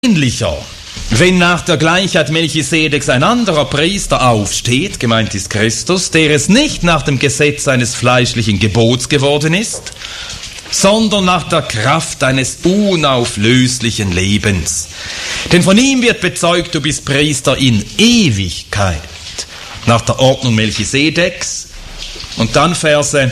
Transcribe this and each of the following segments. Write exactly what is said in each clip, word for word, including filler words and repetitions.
Ähnlicher, wenn nach der Gleichheit Melchisedeks ein anderer Priester aufsteht, gemeint ist Christus, der es nicht nach dem Gesetz eines fleischlichen Gebots geworden ist, sondern nach der Kraft eines unauflöslichen Lebens. Denn von ihm wird bezeugt, du bist Priester in Ewigkeit, nach der Ordnung Melchisedeks. Und dann Verse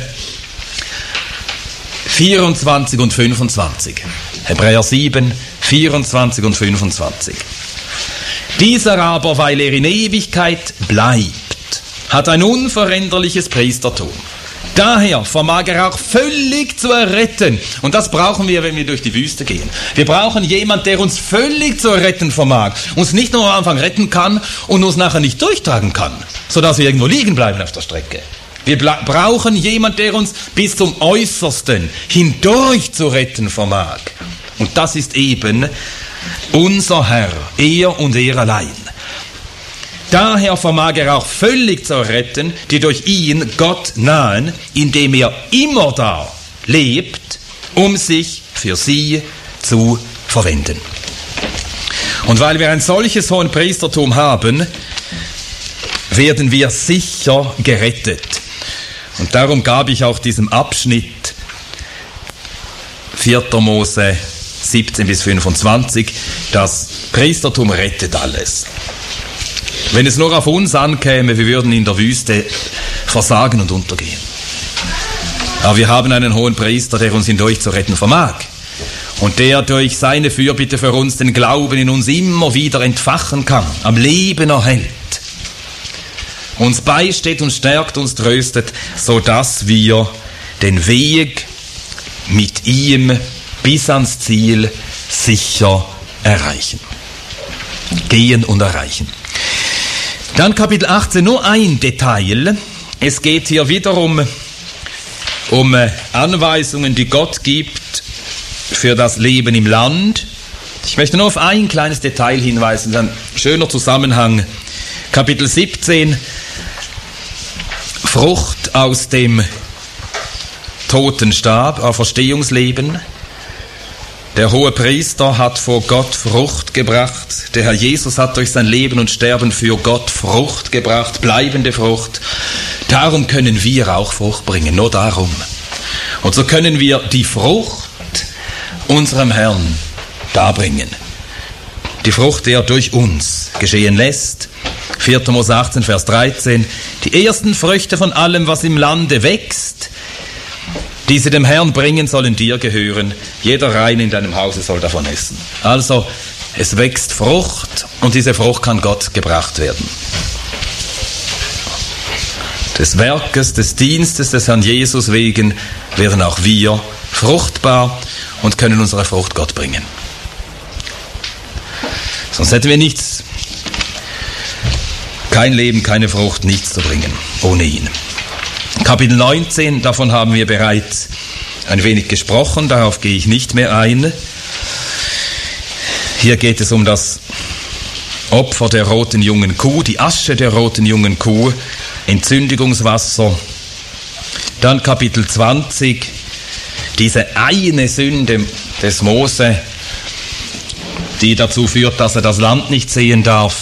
vierundzwanzig und fünfundzwanzig. Hebräer sieben, vierundzwanzig und fünfundzwanzig. Dieser aber, weil er in Ewigkeit bleibt, hat ein unveränderliches Priestertum. Daher vermag er auch völlig zu erretten. Und das brauchen wir, wenn wir durch die Wüste gehen. Wir brauchen jemanden, der uns völlig zu erretten vermag. Uns nicht nur am Anfang retten kann und uns nachher nicht durchtragen kann, sodass wir irgendwo liegen bleiben auf der Strecke. Wir bla- brauchen jemanden, der uns bis zum Äußersten hindurch zu retten vermag. Und das ist eben unser Herr, er und er allein. Daher vermag er auch völlig zu retten, die durch ihn Gott nahen, indem er immer da lebt, um sich für sie zu verwenden. Und weil wir ein solches Hohenpriestertum haben, werden wir sicher gerettet. Und darum gab ich auch diesem Abschnitt vierter Mose siebzehn bis fünfundzwanzig, das Priestertum rettet alles. Wenn es nur auf uns ankäme, wir würden in der Wüste versagen und untergehen. Aber wir haben einen hohen Priester, der uns hindurch zu retten vermag. Und der durch seine Fürbitte für uns den Glauben in uns immer wieder entfachen kann, am Leben erhält. Uns beisteht und stärkt uns, tröstet, sodass wir den Weg mit ihm bis ans Ziel sicher erreichen. Gehen und erreichen. Dann Kapitel achtzehn, nur ein Detail. Es geht hier wiederum um Anweisungen, die Gott gibt für das Leben im Land. Ich möchte nur auf ein kleines Detail hinweisen, ein schöner Zusammenhang. Kapitel siebzehn, Frucht aus dem toten Stab, Auferstehungsleben. Der hohe Priester hat vor Gott Frucht gebracht. Der Herr Jesus hat durch sein Leben und Sterben für Gott Frucht gebracht, bleibende Frucht. Darum können wir auch Frucht bringen, nur darum. Und so können wir die Frucht unserem Herrn darbringen. Die Frucht, die er durch uns geschehen lässt. vierter Mose achtzehn, Vers dreizehn. Die ersten Früchte von allem, was im Lande wächst, die sie dem Herrn bringen, sollen dir gehören. Jeder Rein in deinem Hause soll davon essen. Also, es wächst Frucht und diese Frucht kann Gott gebracht werden. Des Werkes, des Dienstes des Herrn Jesus wegen werden auch wir fruchtbar und können unsere Frucht Gott bringen. Sonst hätten wir nichts, kein Leben, keine Frucht, nichts zu bringen ohne ihn. Kapitel neunzehn, davon haben wir bereits ein wenig gesprochen, darauf gehe ich nicht mehr ein. Hier geht es um das Opfer der roten jungen Kuh, die Asche der roten jungen Kuh, Entzündigungswasser. Dann Kapitel zwanzig, diese eine Sünde des Mose, die dazu führt, dass er das Land nicht sehen darf.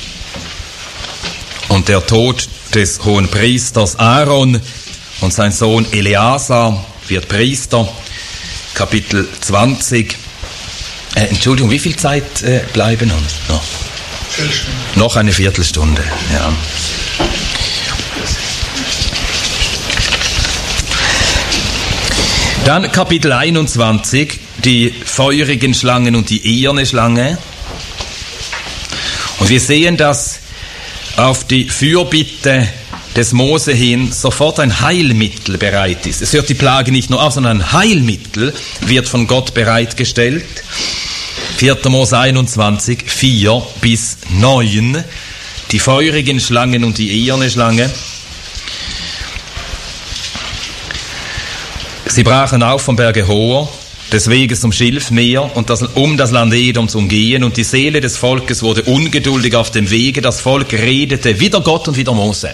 Und der Tod des hohen Priesters Aaron und sein Sohn Eleazar wird Priester. Kapitel zwanzig. Äh, Entschuldigung, wie viel Zeit äh, bleiben uns noch? Noch eine Viertelstunde, ja. Dann Kapitel einundzwanzig, die feurigen Schlangen und die eherne Schlange. Und wir sehen, dass auf die Fürbitte des Mose hin sofort ein Heilmittel bereit ist. Es hört die Plage nicht nur auf, sondern ein Heilmittel wird von Gott bereitgestellt. vierter Mose einundzwanzig, vier bis neun, die feurigen Schlangen und die eherne Schlange. Sie brachen auf vom Berge Hor, des Weges zum Schilfmeer, und das, um das Land Edom zu umgehen, und die Seele des Volkes wurde ungeduldig auf dem Wege. Das Volk redete wider Gott und wider Mose.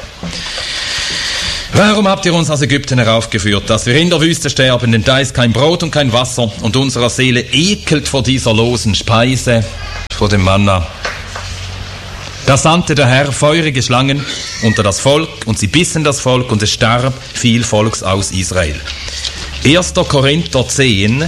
Warum habt ihr uns aus Ägypten heraufgeführt, dass wir in der Wüste sterben, denn da ist kein Brot und kein Wasser, und unserer Seele ekelt vor dieser losen Speise? vor dem Manna. Da sandte der Herr feurige Schlangen unter das Volk, und sie bissen das Volk, und es starb viel Volks aus Israel. erster Korinther zehn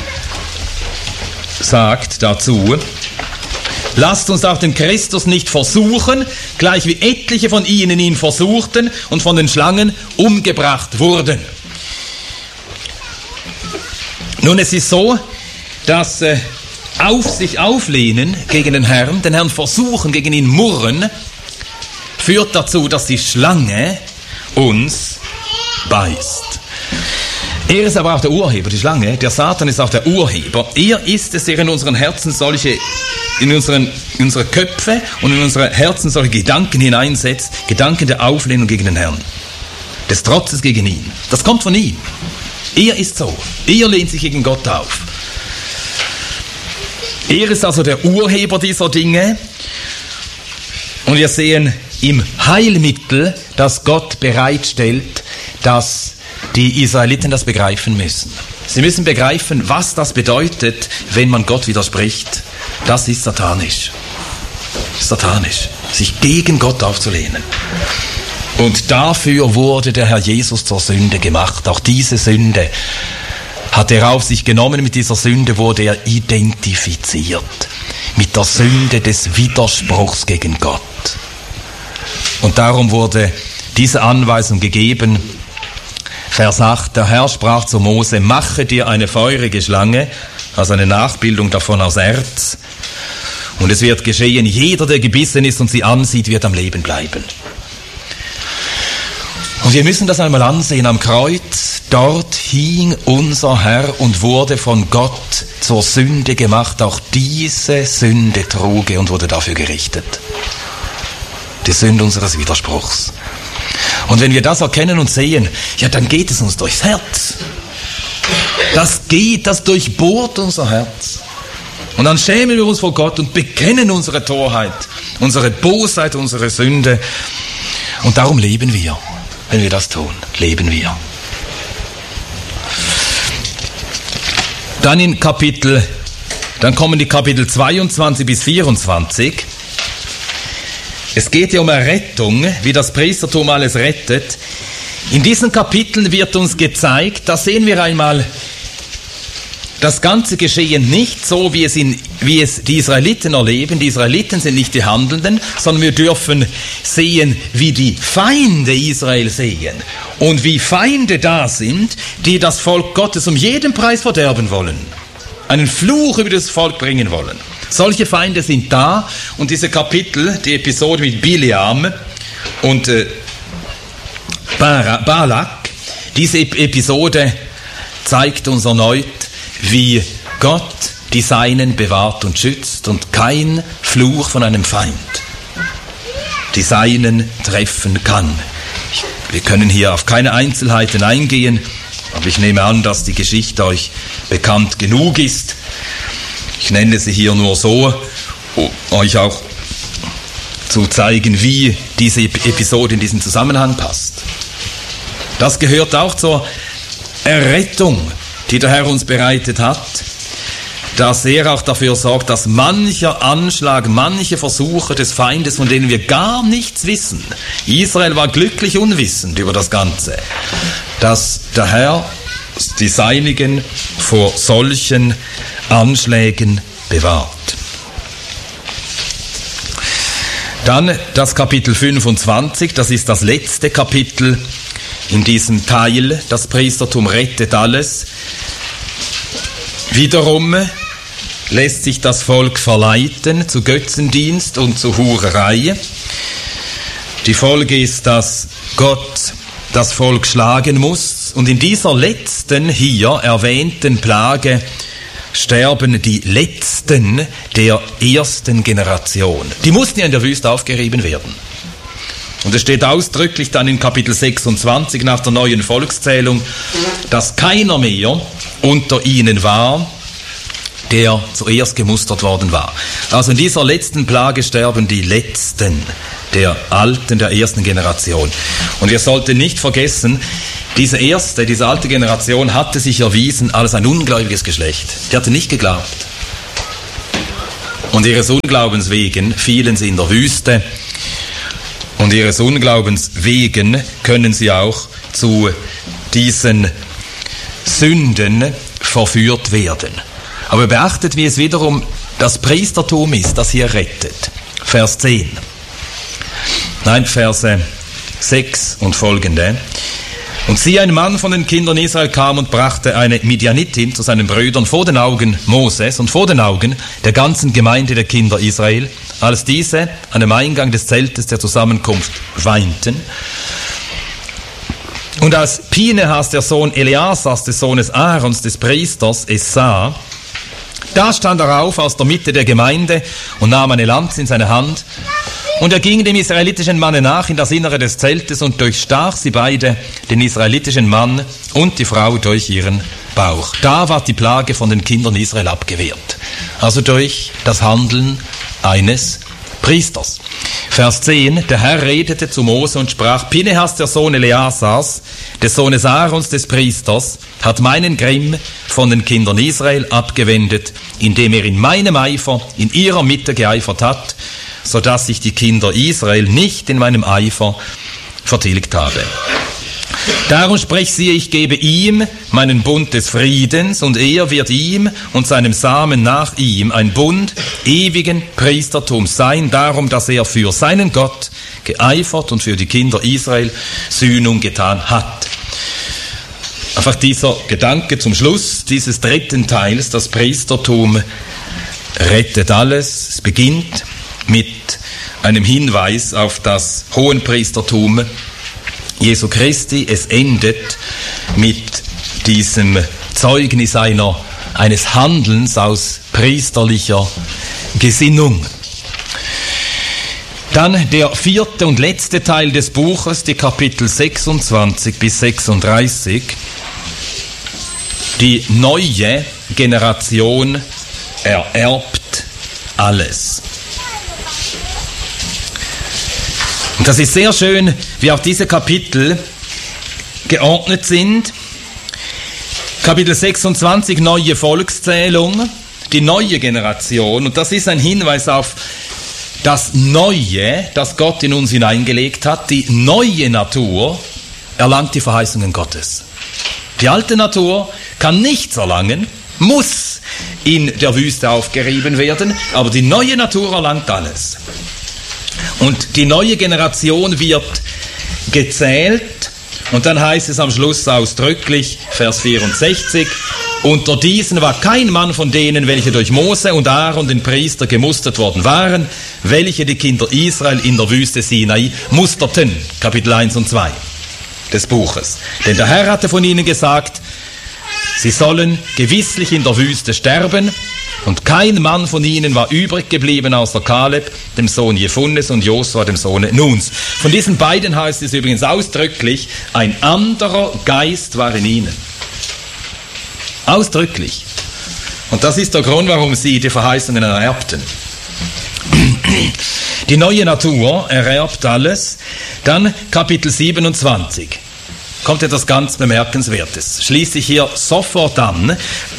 sagt dazu: Lasst uns auch den Christus nicht versuchen, gleich wie etliche von ihnen ihn versuchten und von den Schlangen umgebracht wurden. Nun, es ist so, dass äh, auf sich auflehnen gegen den Herrn, den Herrn versuchen, gegen ihn murren, führt dazu, dass die Schlange uns beißt. Er ist aber auch der Urheber, die Schlange. Der Satan ist auch der Urheber. Er ist es, der in unseren Herzen solche, in unseren, in unsere Köpfe und in unsere Herzen solche Gedanken hineinsetzt, Gedanken der Auflehnung gegen den Herrn, des Trotzes gegen ihn. Das kommt von ihm. Er ist so. Er lehnt sich gegen Gott auf. Er ist also der Urheber dieser Dinge. Und wir sehen im Heilmittel, das Gott bereitstellt, dass die Israeliten das begreifen müssen. Sie müssen begreifen, was das bedeutet, wenn man Gott widerspricht. Das ist satanisch. Satanisch. Sich gegen Gott aufzulehnen. Und dafür wurde der Herr Jesus zur Sünde gemacht. Auch diese Sünde hat er auf sich genommen. Mit dieser Sünde wurde er identifiziert. Mit der Sünde des Widerspruchs gegen Gott. Und darum wurde diese Anweisung gegeben. Vers acht, der Herr sprach zu Mose: Mache dir eine feurige Schlange, also eine Nachbildung davon aus Erz. Und es wird geschehen, jeder, der gebissen ist und sie ansieht, wird am Leben bleiben. Und wir müssen das einmal ansehen. Am Kreuz, dort hing unser Herr und wurde von Gott zur Sünde gemacht. Auch diese Sünde trug er und wurde dafür gerichtet. Die Sünde unseres Widerspruchs. Und wenn wir das erkennen und sehen, ja, dann geht es uns durchs Herz. Das geht, das durchbohrt unser Herz. Und dann schämen wir uns vor Gott und bekennen unsere Torheit, unsere Bosheit, unsere Sünde. Und darum leben wir. Wenn wir das tun, leben wir. Dann in Kapitel, dann kommen die Kapitel zweiundzwanzig bis vierundzwanzig. Es geht ja um Errettung, wie das Priestertum alles rettet. In diesen Kapiteln wird uns gezeigt, da sehen wir einmal das ganze Geschehen nicht so, wie es, in, wie es die Israeliten erleben. Die Israeliten sind nicht die Handelnden, sondern wir dürfen sehen, wie die Feinde Israel sehen. Und wie Feinde da sind, die das Volk Gottes um jeden Preis verderben wollen. Einen Fluch über das Volk bringen wollen. Solche Feinde sind da, und diese Kapitel, die Episode mit Bileam und äh, Balak, diese Episode zeigt uns erneut, wie Gott die Seinen bewahrt und schützt und kein Fluch von einem Feind die Seinen treffen kann. Ich, wir können hier auf keine Einzelheiten eingehen, aber ich nehme an, dass die Geschichte euch bekannt genug ist. Ich nenne sie hier nur so, um euch auch zu zeigen, wie diese Episode in diesen Zusammenhang passt. Das gehört auch zur Errettung, die der Herr uns bereitet hat, dass er auch dafür sorgt, dass mancher Anschlag, manche Versuche des Feindes, von denen wir gar nichts wissen, Israel war glücklich unwissend über das Ganze, dass der Herr die Seinigen vor solchen Anschlägen bewahrt. Dann das Kapitel fünfundzwanzig, das ist das letzte Kapitel in diesem Teil. Das Priestertum rettet alles. Wiederum lässt sich das Volk verleiten zu Götzendienst und zu Hurerei. Die Folge ist, dass Gott das Volk schlagen muss. Und in dieser letzten hier erwähnten Plage sterben die Letzten der ersten Generation. Die mussten ja in der Wüste aufgerieben werden. Und es steht ausdrücklich dann in Kapitel sechsundzwanzig nach der neuen Volkszählung, dass keiner mehr unter ihnen war, der zuerst gemustert worden war. Also in dieser letzten Plage sterben die Letzten der Alten der ersten Generation. Und wir sollten nicht vergessen, diese erste, diese alte Generation hatte sich erwiesen als ein ungläubiges Geschlecht. Die hatte nicht geglaubt. Und ihres Unglaubens wegen fielen sie in der Wüste. Und ihres Unglaubens wegen können sie auch zu diesen Sünden verführt werden. Aber beachtet, wie es wiederum das Priestertum ist, das hier rettet. Vers zehn. Nein, Verse sechs und folgende. Und siehe, ein Mann von den Kindern Israel kam und brachte eine Midianitin zu seinen Brüdern vor den Augen Moses und vor den Augen der ganzen Gemeinde der Kinder Israel, als diese an dem Eingang des Zeltes der Zusammenkunft weinten. Und als Pinehas, der Sohn Eleasars, des Sohnes Aarons, des Priesters, es sah, da stand er auf aus der Mitte der Gemeinde und nahm eine Lanze in seine Hand. Und er ging dem israelitischen Manne nach in das Innere des Zeltes und durchstach sie beide, den israelitischen Mann und die Frau, durch ihren Bauch. Da war die Plage von den Kindern Israel abgewehrt. Also durch das Handeln eines Priesters. Vers zehn, der Herr redete zu Mose und sprach, Pinehas, der Sohn Eleasars, des Sohnes Aarons, des Priesters, hat meinen Grimm von den Kindern Israel abgewendet, indem er in meinem Eifer, in ihrer Mitte geeifert hat, sodass ich die Kinder Israel nicht in meinem Eifer vertilgt habe. Darum sprich, siehe, ich gebe ihm meinen Bund des Friedens, und er wird ihm und seinem Samen nach ihm ein Bund ewigen Priestertums sein, darum, dass er für seinen Gott geeifert und für die Kinder Israel Sühnung getan hat. Einfach dieser Gedanke zum Schluss dieses dritten Teils, das Priestertum rettet alles. Es beginnt mit einem Hinweis auf das Hohenpriestertum Jesu Christi. Es endet mit diesem Zeugnis einer, eines Handelns aus priesterlicher Gesinnung. Dann der vierte und letzte Teil des Buches, die Kapitel sechsundzwanzig bis sechsunddreißig. Die neue Generation ererbt alles. Und das ist sehr schön, wie auch diese Kapitel geordnet sind. Kapitel sechsundzwanzig, neue Volkszählung, die neue Generation. Und das ist ein Hinweis auf das Neue, das Gott in uns hineingelegt hat. Die neue Natur erlangt die Verheißungen Gottes. Die alte Natur kann nichts erlangen, muss in der Wüste aufgerieben werden, aber die neue Natur erlangt alles. Und die neue Generation wird gezählt, und dann heißt es am Schluss ausdrücklich, Vers vierundsechzig, unter diesen war kein Mann von denen, welche durch Mose und Aaron, den Priester, gemustert worden waren, welche die Kinder Israel in der Wüste Sinai musterten. Kapitel eins und zwei des Buches. Denn der Herr hatte von ihnen gesagt, sie sollen gewisslich in der Wüste sterben, und kein Mann von ihnen war übrig geblieben außer Kaleb, dem Sohn Jefunnes, und Josua, dem Sohne Nuns. Von diesen beiden heißt es übrigens ausdrücklich, ein anderer Geist war in ihnen. Ausdrücklich. Und das ist der Grund, warum sie die Verheißungen ererbten. Die neue Natur ererbt alles. Dann Kapitel siebenundzwanzig. Kommt etwas ganz Bemerkenswertes. Schließe ich hier sofort an,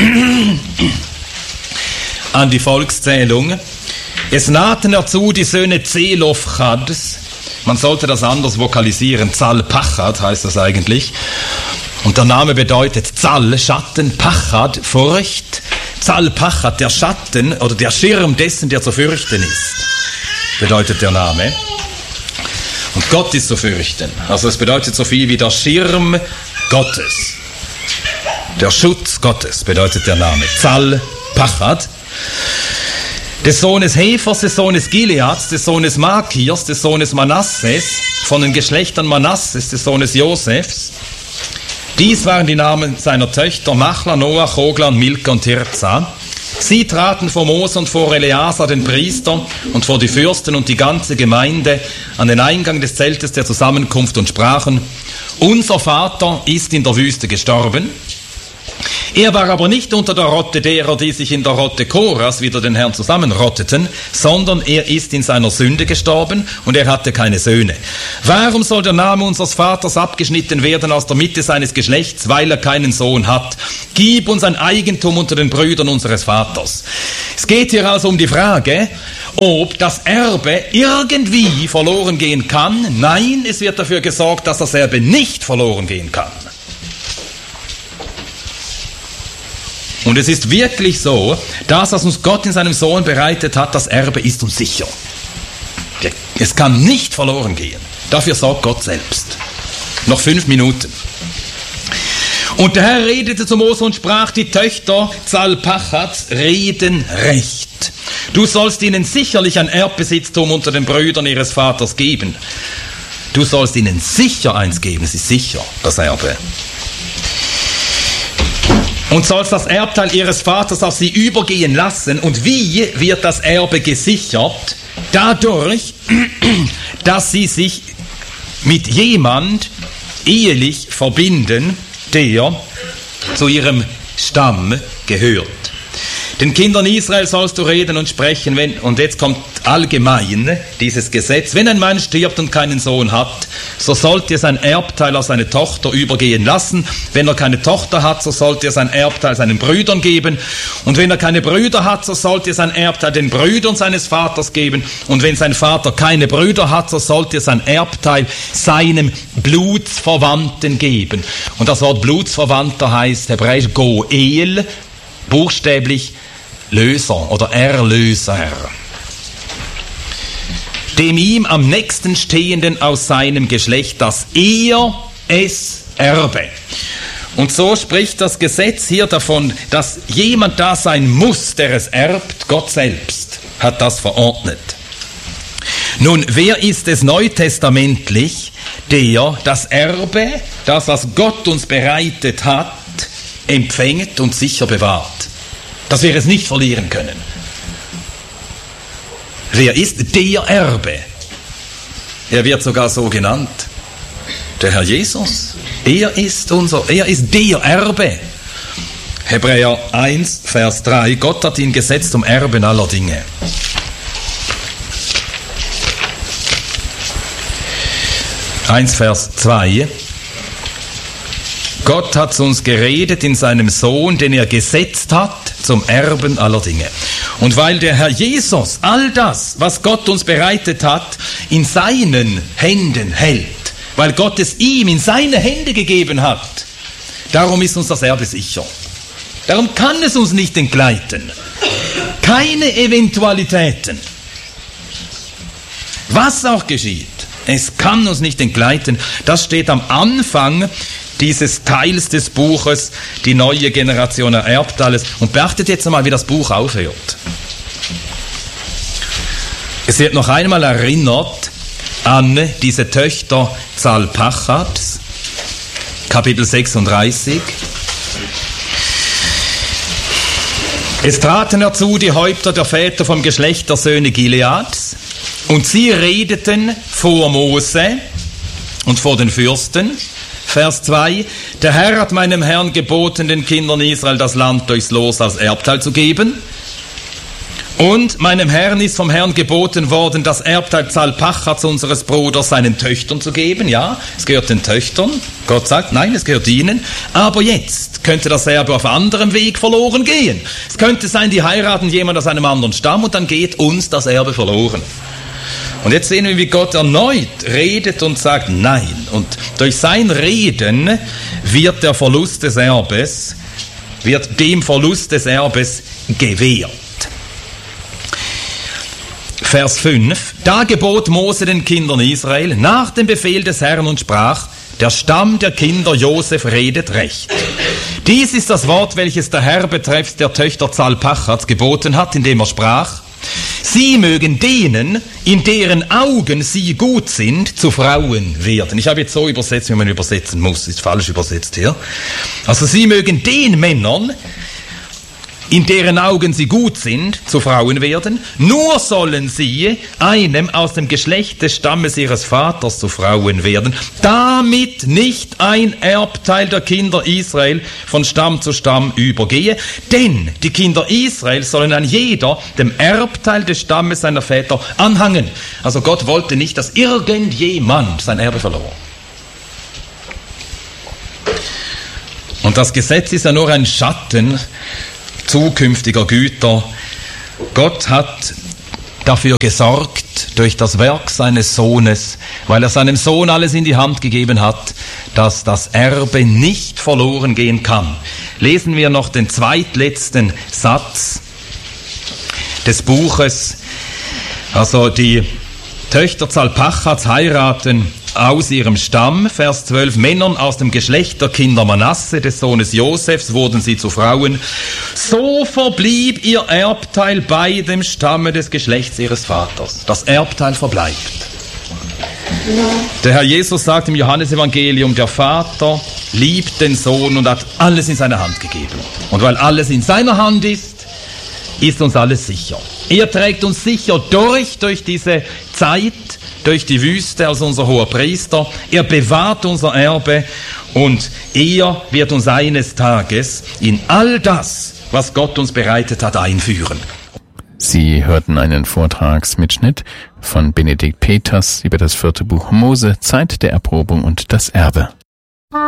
an die Volkszählung. Es nahten dazu die Söhne Zelofchads. Man sollte das anders vokalisieren. Zal-Pachad heißt das eigentlich. Und der Name bedeutet Zal, Schatten, Pachad, Furcht. Zal-Pachad, der Schatten oder der Schirm dessen, der zu fürchten ist, bedeutet der Name. Und Gott ist zu fürchten. Also es bedeutet so viel wie der Schirm Gottes. Der Schutz Gottes bedeutet der Name. Zal-Pachad. Des Sohnes Hefers, des Sohnes Gileads, des Sohnes Makirs, des Sohnes Manasses, von den Geschlechtern Manasses, des Sohnes Josefs. Dies waren die Namen seiner Töchter Machla, Noah, Chogla, Milka und Tirza. Sie traten vor Mose und vor Eleazar, den Priester, und vor die Fürsten und die ganze Gemeinde an den Eingang des Zeltes der Zusammenkunft und sprachen, unser Vater ist in der Wüste gestorben. Er war aber nicht unter der Rotte derer, die sich in der Rotte Koras wieder den Herrn zusammenrotteten, sondern er ist in seiner Sünde gestorben und er hatte keine Söhne. Warum soll der Name unseres Vaters abgeschnitten werden aus der Mitte seines Geschlechts, weil er keinen Sohn hat? Gib uns ein Eigentum unter den Brüdern unseres Vaters. Es geht hier also um die Frage, ob das Erbe irgendwie verloren gehen kann. Nein, es wird dafür gesorgt, dass das Erbe nicht verloren gehen kann. Und es ist wirklich so, das, was uns Gott in seinem Sohn bereitet hat, das Erbe ist uns sicher. Es kann nicht verloren gehen. Dafür sorgt Gott selbst. Noch fünf Minuten. Und der Herr redete zu Mose und sprach, die Töchter Zalpachats reden recht. Du sollst ihnen sicherlich ein Erbbesitztum unter den Brüdern ihres Vaters geben. Du sollst ihnen sicher eins geben, es ist sicher, das Erbe. Und sollst das Erbteil ihres Vaters auf sie übergehen lassen. Und wie wird das Erbe gesichert? Dadurch, dass sie sich mit jemand ehelich verbinden, der zu ihrem Stamm gehört. Den Kindern Israel sollst du reden und sprechen, wenn, und jetzt kommt allgemein dieses Gesetz, wenn ein Mann stirbt und keinen Sohn hat, so sollt ihr sein Erbteil auf seine Tochter übergehen lassen. Wenn er keine Tochter hat, so sollt ihr sein Erbteil seinen Brüdern geben. Und wenn er keine Brüder hat, so sollt ihr sein Erbteil den Brüdern seines Vaters geben. Und wenn sein Vater keine Brüder hat, so sollt ihr sein Erbteil seinem Blutsverwandten geben. Und das Wort Blutsverwandter heißt hebräisch Goel, buchstäblich Löser oder Erlöser, dem ihm am nächsten Stehenden aus seinem Geschlecht, dass er es erbe. Und so spricht das Gesetz hier davon, dass jemand da sein muss, der es erbt. Gott selbst hat das verordnet. Nun, wer ist es neutestamentlich, der das Erbe, das, was Gott uns bereitet hat, empfängt und sicher bewahrt, dass wir es nicht verlieren können? Wer ist der Erbe? Er wird sogar so genannt. Der Herr Jesus. Er ist unser, er ist der Erbe. Hebräer eins, Vers drei. Gott hat ihn gesetzt zum Erben aller Dinge. eins, Vers zwei. Gott hat zu uns geredet in seinem Sohn, den er gesetzt hat zum Erben aller Dinge. Und weil der Herr Jesus all das, was Gott uns bereitet hat, in seinen Händen hält, weil Gott es ihm in seine Hände gegeben hat, darum ist uns das Erbe sicher. Darum kann es uns nicht entgleiten. Keine Eventualitäten. Was auch geschieht, es kann uns nicht entgleiten. Das steht am Anfang dieses Teils des Buches, die neue Generation ererbt alles. Und beachtet jetzt einmal, wie das Buch aufhört. Es wird noch einmal erinnert an diese Töchter Zalpachats, Kapitel sechsunddreißig. Es traten herzu die Häupter der Väter vom Geschlecht der Söhne Gileads, und sie redeten vor Mose und vor den Fürsten. Vers zwei, der Herr hat meinem Herrn geboten, den Kindern Israel das Land durchs Los als Erbteil zu geben. Und meinem Herrn ist vom Herrn geboten worden, das Erbteil Zalpachats unseres Bruders seinen Töchtern zu geben. Ja, es gehört den Töchtern. Gott sagt, nein, es gehört ihnen. Aber jetzt könnte das Erbe auf anderem Weg verloren gehen. Es könnte sein, die heiraten jemand aus einem anderen Stamm und dann geht uns das Erbe verloren. Und jetzt sehen wir, wie Gott erneut redet und sagt nein. Und durch sein Reden wird der Verlust des Erbes, wird dem Verlust des Erbes gewährt. Vers fünf. Da gebot Mose den Kindern Israel nach dem Befehl des Herrn und sprach, der Stamm der Kinder Josef redet recht. Dies ist das Wort, welches der Herr betreffs der Töchter Zalpachats geboten hat, indem er sprach, sie mögen denen, in deren Augen sie gut sind, zu Frauen werden. Ich habe jetzt so übersetzt, wie man übersetzen muss. Ist falsch übersetzt hier. Also sie mögen den Männern, in deren Augen sie gut sind, zu Frauen werden. Nur sollen sie einem aus dem Geschlecht des Stammes ihres Vaters zu Frauen werden, damit nicht ein Erbteil der Kinder Israel von Stamm zu Stamm übergehe. Denn die Kinder Israel sollen an jeder dem Erbteil des Stammes seiner Väter anhangen. Also Gott wollte nicht, dass irgendjemand sein Erbe verlor. Und das Gesetz ist ja nur ein Schatten zukünftiger Güter. Gott hat dafür gesorgt durch das Werk seines Sohnes, weil er seinem Sohn alles in die Hand gegeben hat, dass das Erbe nicht verloren gehen kann. Lesen wir noch den zweitletzten Satz des Buches. Also die Töchter Zalpachats heiraten aus ihrem Stamm, Vers zwölf, Männern aus dem Geschlecht der Kinder Manasse, des Sohnes Josefs, wurden sie zu Frauen. So verblieb ihr Erbteil bei dem Stamme des Geschlechts ihres Vaters. Das Erbteil verbleibt. Der Herr Jesus sagt im Johannesevangelium, der Vater liebt den Sohn und hat alles in seine Hand gegeben. Und weil alles in seiner Hand ist, ist uns alles sicher. Er trägt uns sicher durch, durch diese Zeit, durch die Wüste als unser hoher Priester. Er bewahrt unser Erbe und er wird uns eines Tages in all das, was Gott uns bereitet hat, einführen. Sie hörten einen Vortragsmitschnitt von Benedikt Peters über das vierte Buch Mose, Zeit der Erprobung und das Erbe.